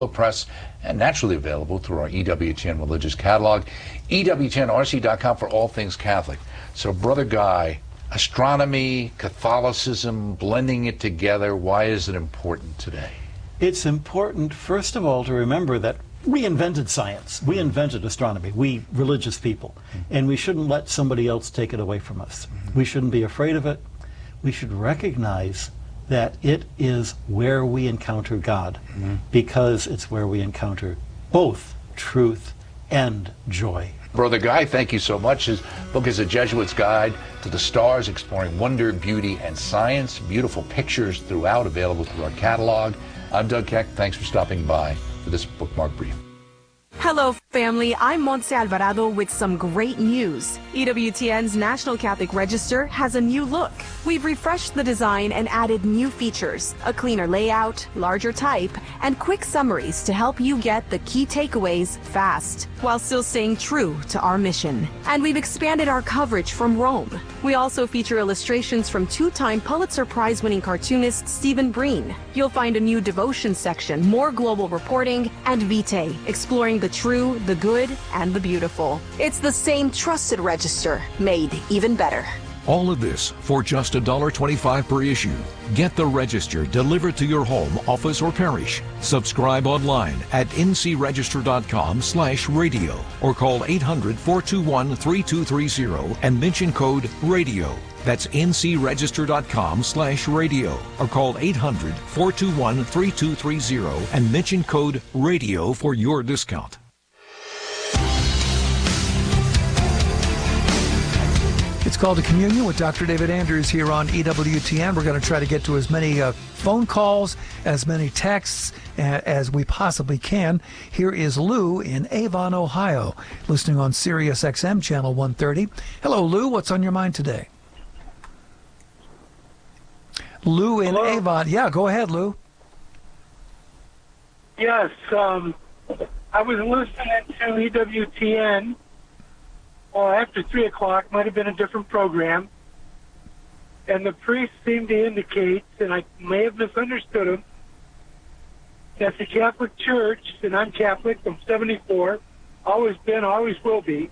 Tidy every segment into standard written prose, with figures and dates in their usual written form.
Press, and naturally available through our EWTN religious catalog, EWTNRC.com for all things Catholic. So, Brother Guy, astronomy, Catholicism, blending it together, why is it important today? It's important, first of all, to remember that we invented science. We invented astronomy, we religious people. And we shouldn't let somebody else take it away from us. We shouldn't be afraid of it. We should recognize that it is where we encounter God, because it's where we encounter both truth and joy. Brother Guy, thank you so much. His book is A Jesuit's Guide to the Stars, exploring wonder, beauty, and science. Beautiful pictures throughout, available through our catalog. I'm Doug Keck. Thanks for stopping by for this Bookmark Brief. Hello, family. I'm Montse Alvarado with some great news. EWTN's National Catholic Register has a new look. We've refreshed the design and added new features, a cleaner layout, larger type, and quick summaries to help you get the key takeaways fast, while still staying true to our mission. And we've expanded our coverage from Rome. We also feature illustrations from two-time Pulitzer Prize-winning cartoonist Stephen Breen. You'll find a new devotion section, more global reporting, and Vitae, exploring the true, the good, and the beautiful. It's the same trusted register, made even better. All of this for just $1.25 per issue. Get the Register delivered to your home, office, or parish. Subscribe online at ncregister.com/radio or call 800-421-3230 and mention code RADIO. That's ncregister.com/radio or call 800-421-3230 and mention code RADIO for your discount. It's called A Communion with Dr. David Andrews here on EWTN. We're going to try to get to as many phone calls, as many texts as we possibly can. Here is Lou in Avon, Ohio, listening on Sirius XM Channel 130. Hello, Lou. What's on your mind today? Lou in Hello? Avon. Yeah, go ahead, Lou. Yes, I was listening to EWTN after 3 o'clock, might have been a different program, and the priest seemed to indicate, and I may have misunderstood him, that the Catholic Church, and I'm Catholic, I'm 74, always been, always will be,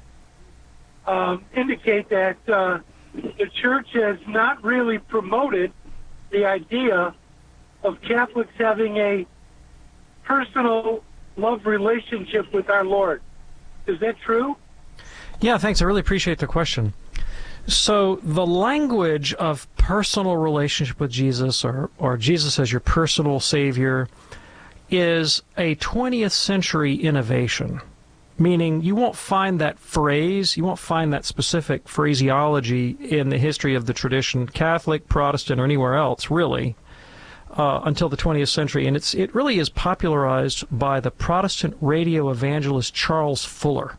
indicate that the Church has not really promoted the idea of Catholics having a personal love relationship with our Lord. Is that true? Yeah, thanks. I really appreciate the question. So the language of personal relationship with Jesus, or Jesus as your personal Savior, is a 20th century innovation, meaning you won't find that phrase, you won't find that specific phraseology in the history of the tradition, Catholic, Protestant, or anywhere else, really, until the 20th century. And it really is popularized by the Protestant radio evangelist Charles Fuller.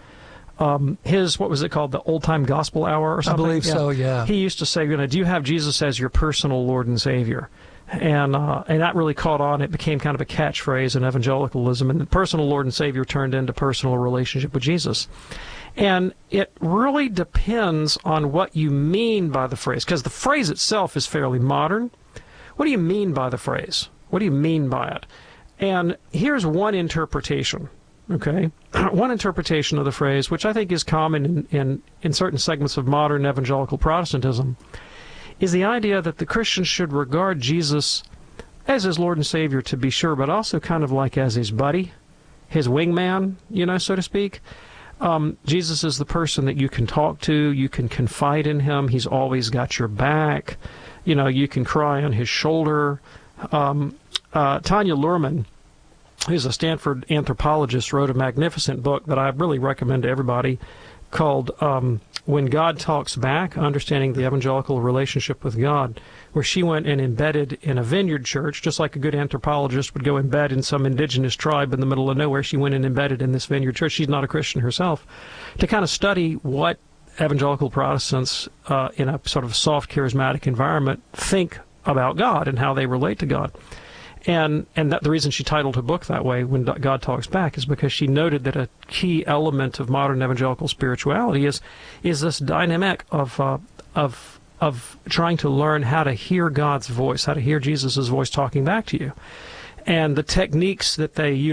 His, what was it called, the Old Time Gospel Hour or something? I believe so, yeah. He used to say, do you have Jesus as your personal Lord and Savior? And that really caught on. It became kind of a catchphrase in evangelicalism, and the personal Lord and Savior turned into personal relationship with Jesus. And it really depends on what you mean by the phrase, because the phrase itself is fairly modern. What do you mean by the phrase? What do you mean by it? And here's one interpretation. Okay, one interpretation of the phrase, which I think is common in certain segments of modern evangelical Protestantism, is the idea that the Christian should regard Jesus as his Lord and Savior, to be sure, but also kind of like as his buddy, his wingman, so to speak. Jesus is the person that you can talk to, you can confide in him, he's always got your back, you can cry on his shoulder. Tanya Luhrmann, who's a Stanford anthropologist, wrote a magnificent book that I really recommend to everybody called When God Talks Back, Understanding the Evangelical Relationship with God, where she went and embedded in a vineyard church, just like a good anthropologist would go embed in some indigenous tribe in the middle of nowhere. She went and embedded in this vineyard church. She's not a Christian herself, to kind of study what evangelical Protestants in a sort of soft, charismatic environment think about God and how they relate to God. And that the reason she titled her book that way, When God Talks Back, is because she noted that a key element of modern evangelical spirituality is this dynamic of trying to learn how to hear God's voice, how to hear Jesus' voice talking back to you. and the techniques that they